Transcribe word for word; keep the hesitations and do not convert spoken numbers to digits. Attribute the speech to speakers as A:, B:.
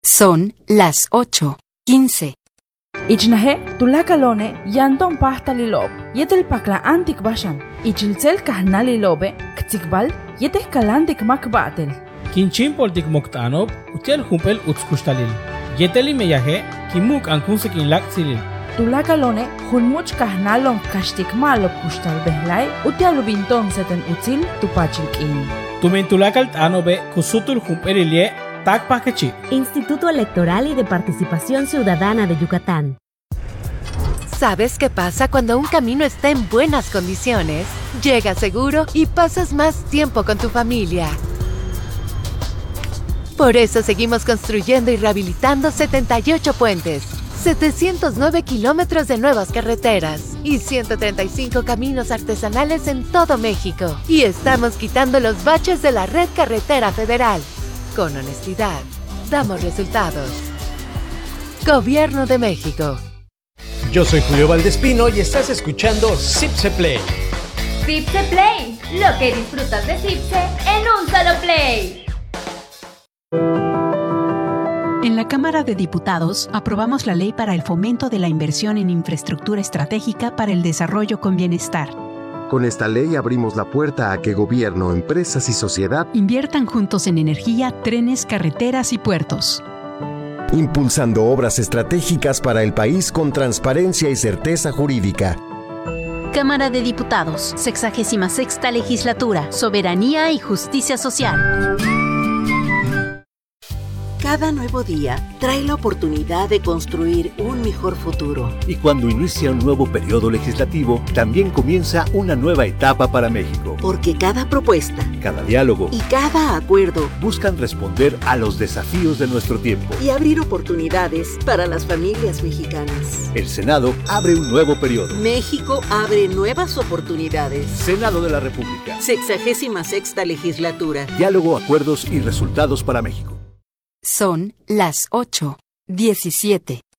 A: Son las ocho quince.
B: Ichnahe tulakalone yanton pasta lilob. Yetel pakla antik bashan. Ichilzel kahna lilobe. Ktikbal yetel kalantik makbatel.
C: Kinchin poltik moktanob utel humpel utskustalil. Yeteli meyahe kimuk ankunsekin laksilil.
B: Tulakalone hunmuch kahnalon kashtik malo kustal behlai utialubinton seten utzil tupachilkin.
C: Tumen tulakal tanobe kusutul humpelilie tak pakechi.
D: Instituto Electoral y de Participación Ciudadana de Yucatán.
A: ¿Sabes qué pasa cuando un camino está en buenas condiciones? Llegas seguro y pasas más tiempo con tu familia. Por eso seguimos construyendo y rehabilitando setenta y ocho puentes, setecientos nueve kilómetros de nuevas carreteras y ciento treinta y cinco caminos artesanales en todo México. Y estamos quitando los baches de la red carretera federal. Con honestidad, damos resultados. Gobierno de México.
E: Yo soy Julio Valdespino y estás escuchando Zipse Play.
F: Zipse Play, lo que disfrutas de Zipse en un solo play.
G: En la Cámara de Diputados aprobamos la Ley para el Fomento de la Inversión en Infraestructura Estratégica para el Desarrollo con Bienestar.
H: Con esta ley abrimos la puerta a que gobierno, empresas y sociedad
G: inviertan juntos en energía, trenes, carreteras y puertos,
H: impulsando obras estratégicas para el país con transparencia y certeza jurídica.
D: Cámara de Diputados, sexagésima sexta Legislatura, Soberanía y Justicia Social.
I: Cada nuevo día trae la oportunidad de construir un mejor futuro.
J: Y cuando inicia un nuevo periodo legislativo, también comienza una nueva etapa para México.
I: Porque cada propuesta,
J: cada diálogo
I: y cada acuerdo
J: buscan responder a los desafíos de nuestro tiempo
I: y abrir oportunidades para las familias mexicanas.
J: El Senado abre un nuevo periodo.
I: México abre nuevas oportunidades.
J: Senado de la República.
I: Sexagésima sexta Legislatura.
J: Diálogo, acuerdos y resultados para México.
A: Son las ocho diecisiete.